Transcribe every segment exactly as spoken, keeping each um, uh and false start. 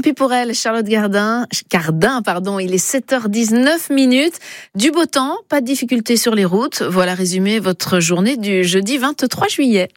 puis pour elle, Charlotte Gardin, Cardin, pardon, il est sept heures dix-neuf minutes. Du beau temps, pas de difficultés sur les routes. Voilà résumé votre journée du jeudi vingt-trois juillet.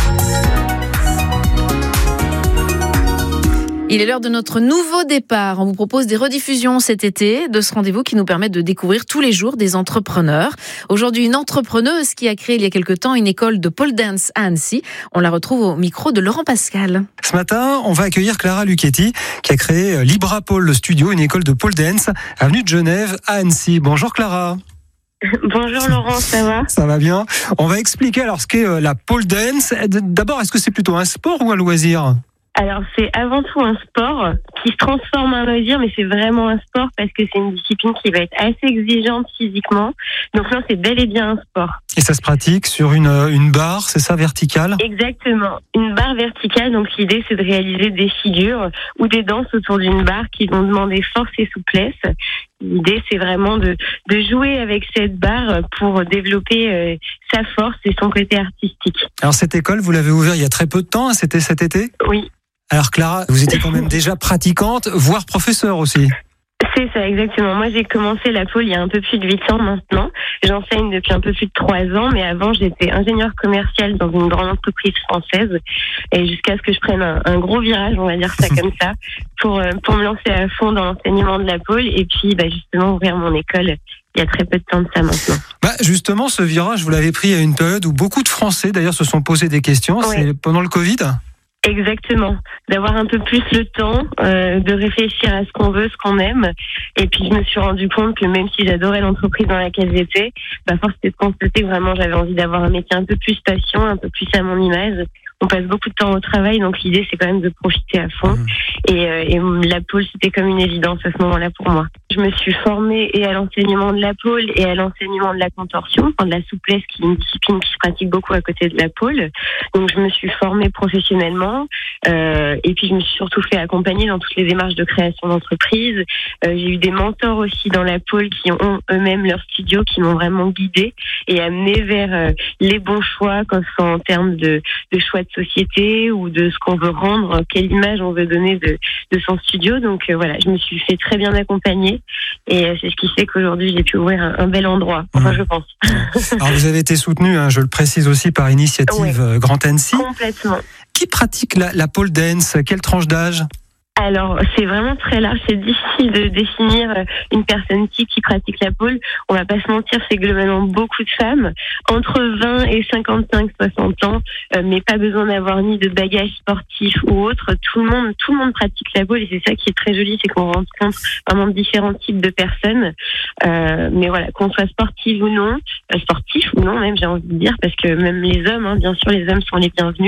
Il est l'heure de notre nouveau départ. On vous propose des rediffusions cet été de ce rendez-vous qui nous permet de découvrir tous les jours des entrepreneurs. Aujourd'hui, une entrepreneuse qui a créé il y a quelque temps une école de pole dance à Annecy. On la retrouve au micro de Laurent Pascal. Ce matin, on va accueillir Clara Lucchetti qui a créé Libra Pole Studio, une école de pole dance avenue de Genève à Annecy. Bonjour Clara. Bonjour Laurent, ça va ? Ça va bien. On va expliquer alors ce qu'est la pole dance. D'abord, est-ce que c'est plutôt un sport ou un loisir ? Alors, c'est avant tout un sport qui se transforme en loisir, mais c'est vraiment un sport parce que c'est une discipline qui va être assez exigeante physiquement. Donc non, c'est bel et bien un sport. Et ça se pratique sur une, une barre, c'est ça, verticale ? Exactement, une barre verticale. Donc l'idée, c'est de réaliser des figures ou des danses autour d'une barre qui vont demander force et souplesse. L'idée, c'est vraiment de, de jouer avec cette barre pour développer euh, sa force et son côté artistique. Alors cette école, vous l'avez ouverte il y a très peu de temps, c'était cet été ? Oui. Alors Clara, vous étiez quand même déjà pratiquante, voire professeure aussi. C'est ça, exactement. Moi, j'ai commencé la pole il y a un peu plus de huit ans maintenant. J'enseigne depuis un peu plus de trois ans, mais avant, j'étais ingénieure commerciale dans une grande entreprise française, et jusqu'à ce que je prenne un, un gros virage, on va dire ça comme ça, pour pour me lancer à fond dans l'enseignement de la pole, et puis bah, justement ouvrir mon école. Il y a très peu de temps de ça maintenant. Bah justement, ce virage, vous l'avez pris à une période où beaucoup de Français, d'ailleurs, se sont posés des questions. Ouais. C'est pendant le Covid ? Exactement, d'avoir un peu plus le temps, euh, de réfléchir à ce qu'on veut, ce qu'on aime. Et puis je me suis rendu compte que même si j'adorais l'entreprise dans laquelle j'étais, bah force était de constater que vraiment j'avais envie d'avoir un métier un peu plus passion, un peu plus à mon image. On passe beaucoup de temps au travail, donc l'idée c'est quand même de profiter à fond. Mmh. Et, euh, et la pole, c'était comme une évidence à ce moment-là pour moi. Je me suis formée et à l'enseignement de la pole et à l'enseignement de la contorsion, enfin de la souplesse, qui est une discipline qui se pratique beaucoup à côté de la pole. Donc je me suis formée professionnellement, euh, et puis je me suis surtout fait accompagner dans toutes les démarches de création d'entreprise. Euh, j'ai eu des mentors aussi dans la pole qui ont eux-mêmes leur studio, qui m'ont vraiment guidée et amenée vers euh, les bons choix, quand ce soit en termes de, de choix de société ou de ce qu'on veut rendre, quelle image on veut donner de, de son studio. Donc euh, voilà, je me suis fait très bien accompagner, et euh, c'est ce qui fait qu'aujourd'hui j'ai pu ouvrir un, un bel endroit, enfin mmh. je pense. Alors vous avez été soutenu, hein, je le précise aussi, par Initiative ouais. Grand Annecy. Complètement. Qui pratique la, la pole dance ? Quelle tranche d'âge ? Alors, c'est vraiment très large, c'est difficile de définir une personne type qui pratique la pole. On va pas se mentir, c'est globalement beaucoup de femmes, entre vingt et cinquante-cinq soixante ans, euh, mais pas besoin d'avoir ni de bagage sportif ou autre. Tout le monde, tout le monde pratique la pole, et c'est ça qui est très joli, c'est qu'on rencontre vraiment différents types de personnes. Euh, mais voilà, qu'on soit sportive ou non, euh, sportif ou non même, j'ai envie de dire, parce que même les hommes, hein, bien sûr, les hommes sont les bienvenus.